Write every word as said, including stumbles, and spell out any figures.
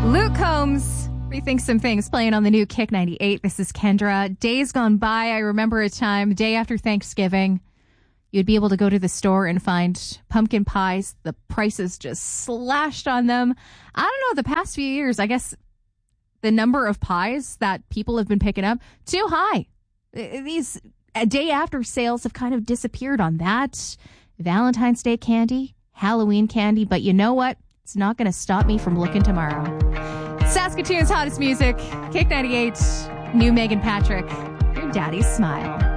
Luke Combs, Rethink Some Things, playing on the new Kick ninety-eight. This is Kendra. Days gone by, I remember a time, day after Thanksgiving, you'd be able to go to the store and find pumpkin pies. The prices just slashed on them. I don't know, the past few years, I guess the number of pies that people have been picking up, too high. These day after sales have kind of disappeared on that. Valentine's Day candy, Halloween candy, but you know what? It's not going to stop me from looking tomorrow. Saskatoon's hottest music, Kick ninety-eight, new Megan Patrick, your daddy's smile.